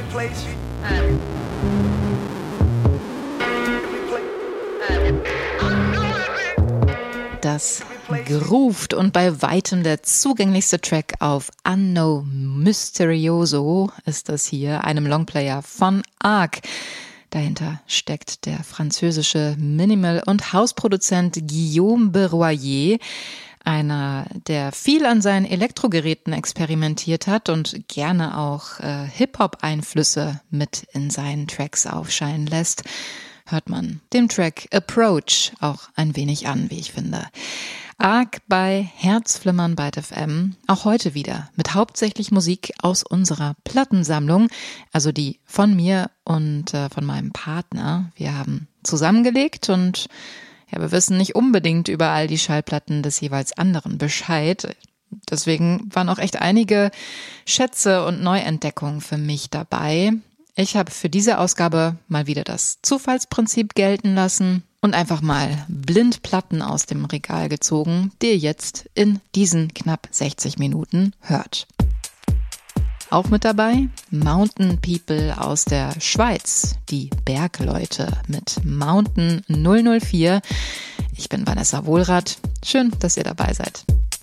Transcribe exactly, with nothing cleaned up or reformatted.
Das grooved und bei weitem der zugänglichste Track auf Anno Mysterioso ist das hier, einem Longplayer von Arc. Dahinter steckt der französische Minimal- und Hausproduzent Guillaume Beroyer, einer, der viel an seinen Elektrogeräten experimentiert hat und gerne auch äh, Hip-Hop-Einflüsse mit in seinen Tracks aufscheinen lässt. Hört man dem Track Approach auch ein wenig an, wie ich finde. Arc bei Herzflimmern bei F M, auch heute wieder mit hauptsächlich Musik aus unserer Plattensammlung, also die von mir und äh, von meinem Partner. Wir haben zusammengelegt und ja, wir wissen nicht unbedingt über all die Schallplatten des jeweils anderen Bescheid. Deswegen waren auch echt einige Schätze und Neuentdeckungen für mich dabei. Ich habe für diese Ausgabe mal wieder das Zufallsprinzip gelten lassen und einfach mal blind Platten aus dem Regal gezogen, die ihr jetzt in diesen knapp sechzig Minuten hört. Auch mit dabei Mountain People aus der Schweiz, die Bergleute mit Mountain null null vier. Ich bin Vanessa Wohlrath. Schön, dass ihr dabei seid.